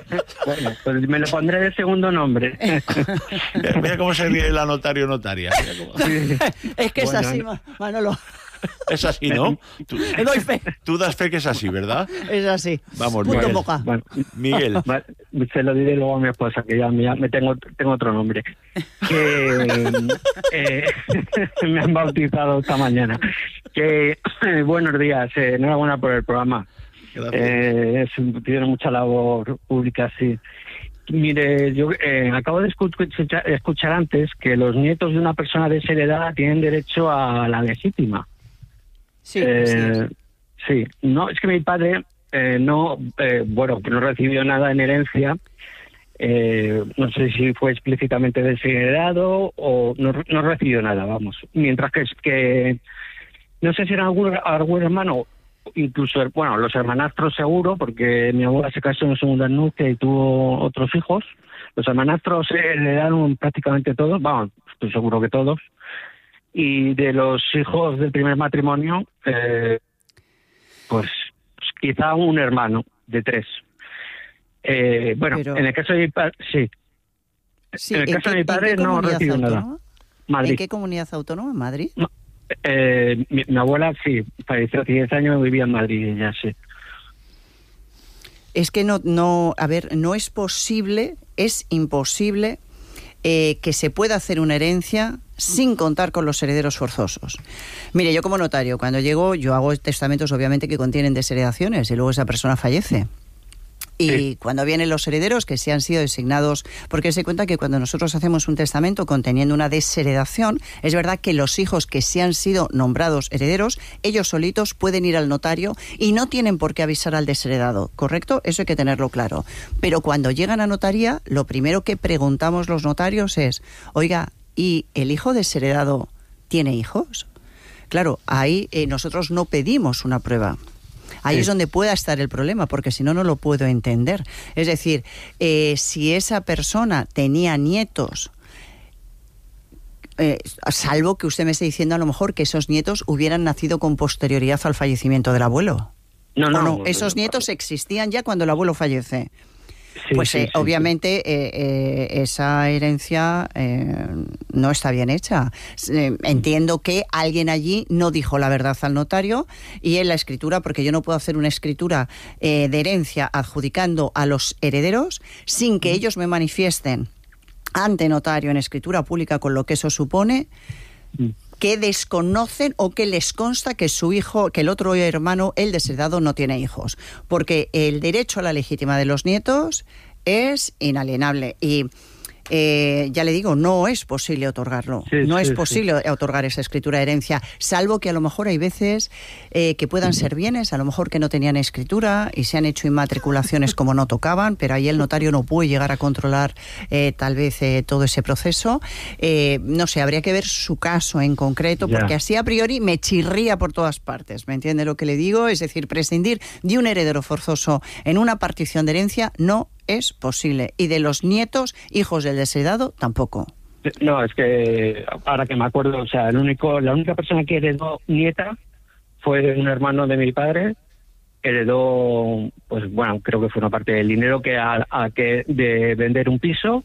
Bueno, pues me lo pondré de segundo nombre. Mira cómo se ríe la notario notaria. Sí. Es que es Bueno, así, Manolo. Es así, ¿no? Doy fe. Tú das fe que es así, ¿verdad? Es así. Vamos, Punto Miguel. boca. Bueno, Miguel. se lo diré luego a mi esposa, que ya me tengo otro nombre. Que me han bautizado esta mañana. Que buenos días, enhorabuena por el programa. Tiene mucha labor pública, sí. Mire, yo acabo de escuchar antes que los nietos de una persona desheredada tienen derecho a la legítima. Sí, sí. No, es que mi padre que no recibió nada en herencia. No sé si fue explícitamente desheredado o no recibió nada, vamos. Mientras que no sé si era algún hermano, incluso, bueno, los hermanastros seguro, porque mi abuela se casó en segunda nupcia y tuvo otros hijos. Los hermanastros heredaron prácticamente todos, vamos, estoy seguro que todos. Y de los hijos del primer matrimonio, pues quizá un hermano de 3. Bueno, pero en el caso de mi padre, sí. En el caso de mi padre no recibió nada. Madrid. ¿En qué comunidad autónoma? ¿Madrid? Mi abuela sí, falleció hace 10 años, vivía en Madrid, ya sé. Es que no es posible, es imposible que se pueda hacer una herencia sin contar con los herederos forzosos. Mire, yo como notario, cuando llego, yo hago testamentos obviamente que contienen desheredaciones y luego esa persona fallece. Y cuando vienen los herederos que se han sido designados, porque se cuenta que cuando nosotros hacemos un testamento conteniendo una desheredación, es verdad que los hijos que se han sido nombrados herederos, ellos solitos pueden ir al notario y no tienen por qué avisar al desheredado, ¿correcto? Eso hay que tenerlo claro. Pero cuando llegan a notaría, lo primero que preguntamos los notarios es, oiga, ¿y el hijo desheredado tiene hijos? Claro, ahí nosotros no pedimos una prueba. Ahí es donde pueda estar el problema, porque si no, no lo puedo entender. Es decir, si esa persona tenía nietos, salvo que usted me esté diciendo a lo mejor que esos nietos hubieran nacido con posterioridad al fallecimiento del abuelo. No, esos nietos existían ya cuando el abuelo fallece. Sí, pues obviamente esa herencia no está bien hecha. Entiendo que alguien allí no dijo la verdad al notario y en la escritura, porque yo no puedo hacer una escritura de herencia adjudicando a los herederos sin que ellos me manifiesten ante notario en escritura pública con lo que eso supone, que desconocen o que les consta que su hijo, que el otro hermano, el desheredado, no tiene hijos. Porque el derecho a la legítima de los nietos es inalienable y ya le digo, no es posible otorgarlo. No es posible otorgar esa escritura de herencia, salvo que a lo mejor hay veces que puedan ser bienes, a lo mejor que no tenían escritura y se han hecho inmatriculaciones como no tocaban, pero ahí el notario no puede llegar a controlar tal vez todo ese proceso. No sé, habría que ver su caso en concreto, porque así a priori me chirría por todas partes, ¿me entiende lo que le digo? Es decir, prescindir de un heredero forzoso en una partición de herencia no es posible. Y de los nietos, hijos del desheredado, tampoco. No, es que ahora que me acuerdo, o sea, la única persona que heredó nieta fue un hermano de mi padre. Heredó, pues bueno, creo que fue una parte del dinero que de vender un piso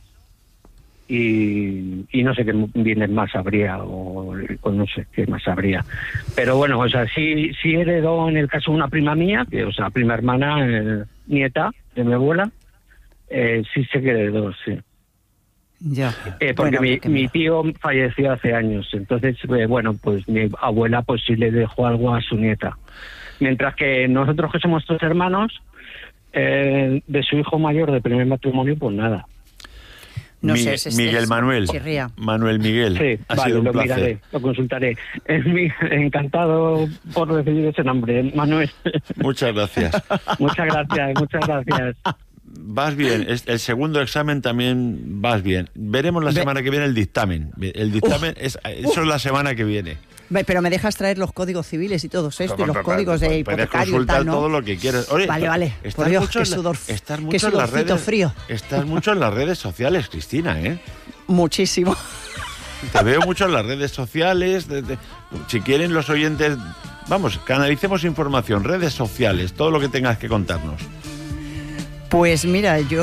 y no sé qué bienes más habría o no sé qué más habría. Pero bueno, o sea, sí heredó en el caso una prima mía, que, o sea, prima hermana, nieta de mi abuela. Sí sé que heredó, sí. Ya. Porque mi tío falleció hace años, entonces, pues mi abuela pues sí le dejó algo a su nieta. Mientras que nosotros que somos 3 hermanos, de su hijo mayor de primer matrimonio, pues nada. No sé, Miguel Manuel. Chirría. Manuel Miguel. Sí, ha sido un placer. Miraré, lo consultaré. Encantado por recibir ese nombre, Manuel. Muchas gracias. Muchas gracias. Vas bien, el segundo examen también vas bien. Veremos la semana que viene el dictamen. El dictamen eso es la semana que viene. Pero me dejas traer los códigos civiles y todo esto, y los códigos de hipotecario. Puedes consultar y tal, ¿no? todo lo que quieras. Oye, vale. Por Dios, qué sudor, qué sudorcito frío. Estás mucho en las redes sociales, Cristina, ¿eh? Muchísimo. Te veo mucho en las redes sociales. Si quieren los oyentes, vamos, canalicemos información, redes sociales, todo lo que tengas que contarnos. Pues mira, yo